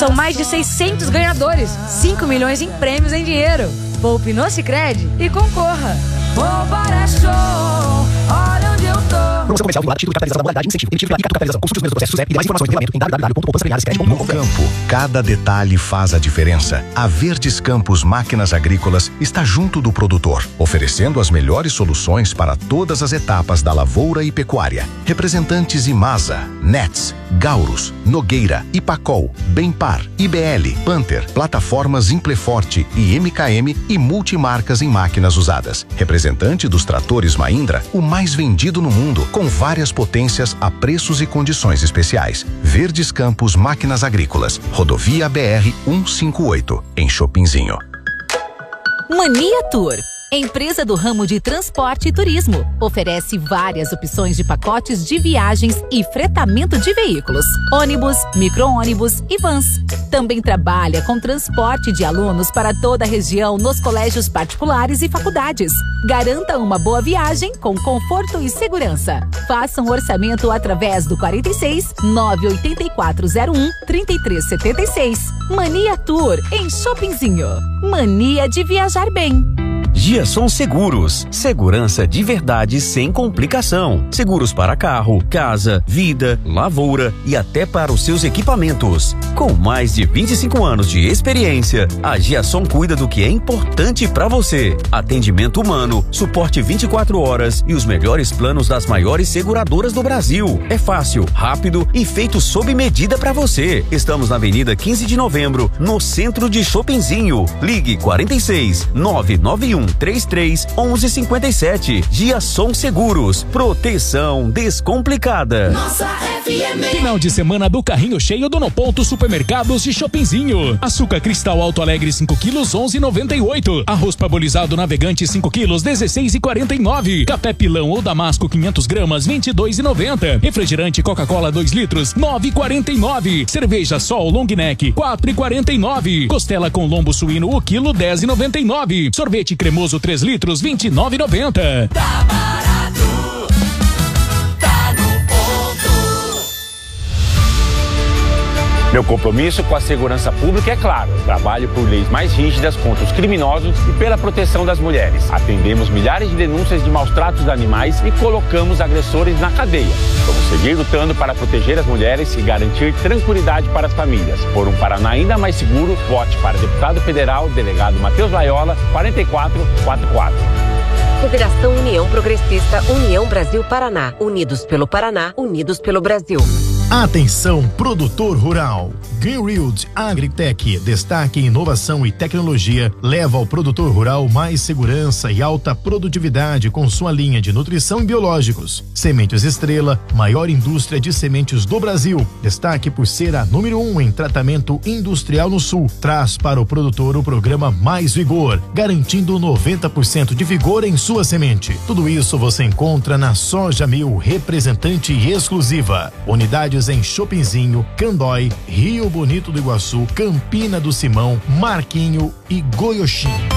São mais de 600 ganhadores, 5 milhões em prêmios em dinheiro. Poupe no Sicredi e concorra. Poupar é show, olha onde eu tô. Promoção comercial vinculada, título de capitalização da modalidade, incentivo, emitido pela capitalização. Consulte os meus processos e demais informações em regulamento em www.poupançafamiliarescred.com. No campo, cada detalhe faz a diferença. A Verdes Campos Máquinas Agrícolas está junto do produtor, oferecendo as melhores soluções para todas as etapas da lavoura e pecuária. Representantes Imasa, Nets, Gaurus, Nogueira, Ipacol, Benpar, IBL, Panther, plataformas Impleforte e MKM e multimarcas em máquinas usadas. Representante dos tratores Mahindra, o mais vendido no mundo, com várias potências a preços e condições especiais. Verdes Campos Máquinas Agrícolas, Rodovia BR 158, em Chopinzinho. Mania Tour, empresa do ramo de transporte e turismo, oferece várias opções de pacotes de viagens e fretamento de veículos, ônibus, micro-ônibus e vans. Também trabalha com transporte de alunos para toda a região nos colégios particulares e faculdades. Garanta uma boa viagem com conforto e segurança. Faça um orçamento através do 46 98401 3376. Mania Tour, em Chopinzinho. Mania de viajar bem. Giasson Seguros, segurança de verdade sem complicação. Seguros para carro, casa, vida, lavoura e até para os seus equipamentos. Com mais de 25 anos de experiência, a Giasson cuida do que é importante para você. Atendimento humano, suporte 24 horas e os melhores planos das maiores seguradoras do Brasil. É fácil, rápido e feito sob medida para você. Estamos na Avenida 15 de Novembro, no centro de Chopinzinho. Ligue 46 991 33 1157. Giasson Seguros, proteção descomplicada. Nossa FM. Final de semana do carrinho cheio do No Ponto Supermercados de Chopinzinho. Açúcar cristal Alto Alegre 5 quilos 11,98. Arroz parbolizado Navegante 5 quilos 16,49. Café Pilão ou Damasco 500 gramas 22,90. Refrigerante Coca-Cola 2 litros 9,49. Cerveja Sol Long Neck 4,49. Costela com lombo suíno o quilo 10,99. Sorvete cremoso 3 litros 29,90. Tá barato, tá no ponto. Meu compromisso com a segurança pública é claro. Trabalho por leis mais rígidas contra os criminosos e pela proteção das mulheres. Atendemos milhares de denúncias de maus tratos de animais e colocamos agressores na cadeia. Vamos seguir lutando para proteger as mulheres e garantir tranquilidade para as famílias. Por um Paraná ainda mais seguro, vote para deputado federal, delegado Matheus Laiola, 4444. Federação União Progressista, União Brasil Paraná. Unidos pelo Paraná, unidos pelo Brasil. Atenção, produtor rural. Greenfield Agritech, destaque em inovação e tecnologia, leva ao produtor rural mais segurança e alta produtividade com sua linha de nutrição e biológicos. Sementes Estrela, maior indústria de sementes do Brasil. Destaque por ser a número 1 em tratamento industrial no Sul. Traz para o produtor o programa Mais Vigor, garantindo 90% de vigor em sua semente. Tudo isso você encontra na Soja Mil, representante exclusiva. Unidades em Chopinzinho, Candói, Rio Bonito do Iguaçu, Campina do Simão, Marquinho e Goioxim.